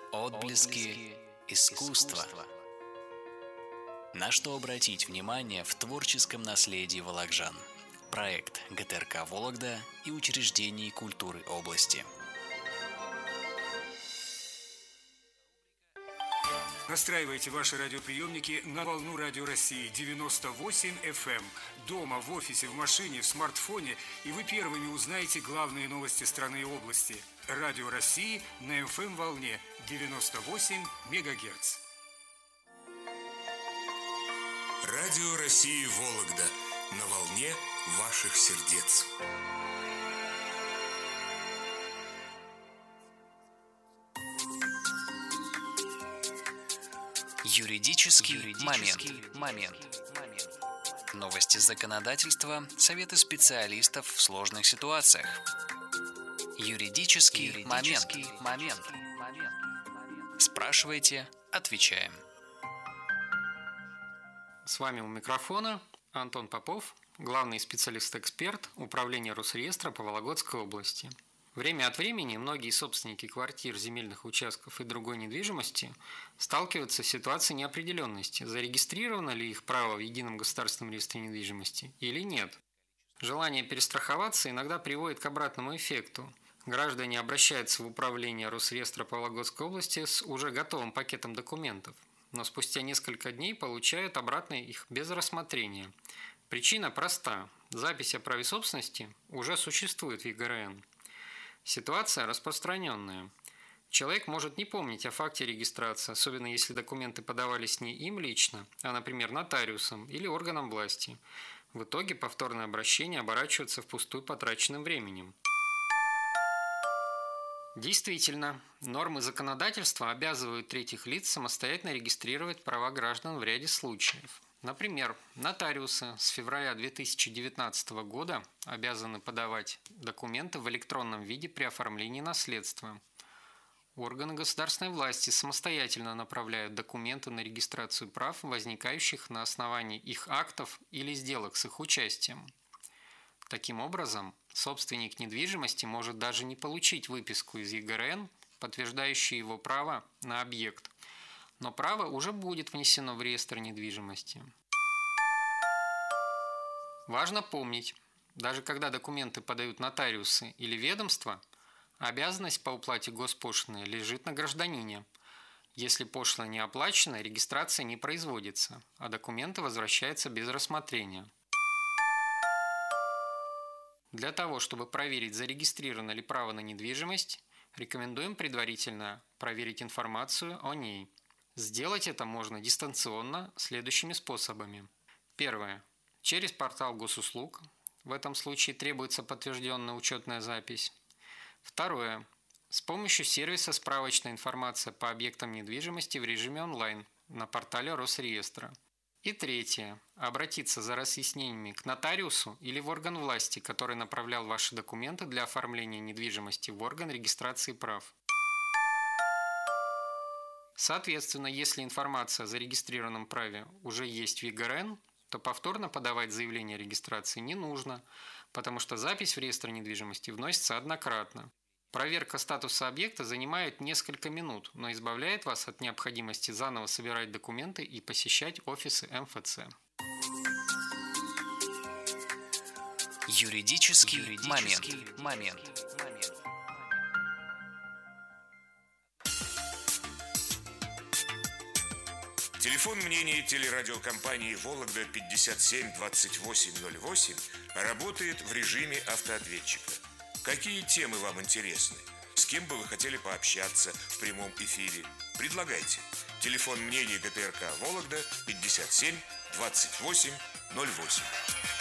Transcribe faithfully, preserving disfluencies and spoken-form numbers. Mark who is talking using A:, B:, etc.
A: Отблески искусства. На что обратить внимание в творческом наследии волокжан? Проект ГТРК «Вологда» и учреждений культуры области.
B: Настраивайте ваши радиоприемники на волну Радио России девяносто восемь эф эм. Дома, в офисе, в машине, в смартфоне, и вы первыми узнаете главные новости страны и области. Радио России на эф эм-волне девяносто восемь мегагерц.
C: Радио России «Вологда» на волне ваших сердец.
A: Юридический, Юридический момент. момент. Новости законодательства, советы специалистов в сложных ситуациях. Юридический, Юридический момент. момент. Спрашивайте, отвечаем.
D: С вами у микрофона Антон Попов, главный специалист-эксперт Управления Росреестра по Вологодской области. Время от времени многие собственники квартир, земельных участков и другой недвижимости сталкиваются с ситуацией неопределенности, зарегистрировано ли их право в Едином государственном реестре недвижимости или нет. Желание перестраховаться иногда приводит к обратному эффекту. Граждане обращаются в Управление Росреестра по Вологодской области с уже готовым пакетом документов, но спустя несколько дней получают обратно их без рассмотрения. Причина проста. Запись о праве собственности уже существует в е гэ эр эн. Ситуация распространенная. Человек может не помнить о факте регистрации, особенно если документы подавались не им лично, а, например, нотариусом или органом власти. В итоге повторное обращение оборачивается впустую потраченным временем. Действительно, нормы законодательства обязывают третьих лиц самостоятельно регистрировать права граждан в ряде случаев. Например, нотариусы с февраля две тысячи девятнадцатого года обязаны подавать документы в электронном виде при оформлении наследства. Органы государственной власти самостоятельно направляют документы на регистрацию прав, возникающих на основании их актов или сделок с их участием. Таким образом, собственник недвижимости может даже не получить выписку из е гэ эр эн, подтверждающую его право на объект, но право уже будет внесено в реестр недвижимости. Важно помнить, даже когда документы подают нотариусы или ведомства, обязанность по уплате госпошлины лежит на гражданине. Если пошлина не оплачена, регистрация не производится, а документы возвращаются без рассмотрения. Для того, чтобы проверить, зарегистрировано ли право на недвижимость, рекомендуем предварительно проверить информацию о ней. Сделать это можно дистанционно следующими способами. Первое. Через портал госуслуг. В этом случае требуется подтвержденная учетная запись. Второе. С помощью сервиса «Справочная информация по объектам недвижимости» в режиме онлайн на портале Росреестра. И третье. Обратиться за разъяснениями к нотариусу или в орган власти, который направлял ваши документы для оформления недвижимости в орган регистрации прав. Соответственно, если информация о зарегистрированном праве уже есть в е гэ эр эн, то повторно подавать заявление о регистрации не нужно, потому что запись в реестр недвижимости вносится однократно. Проверка статуса объекта занимает несколько минут, но избавляет вас от необходимости заново собирать документы и посещать офисы эм эф цэ.
A: Юридический, Юридический момент. момент.
C: Телефон мнений телерадиокомпании «Вологда» пятьдесят семь двадцать восемь ноль восемь работает в режиме автоответчика. Какие темы вам интересны? С кем бы вы хотели пообщаться в прямом эфире? Предлагайте. Телефон мнений гэ тэ эр ка «Вологда» пятьдесят семь двадцать восемь ноль восемь.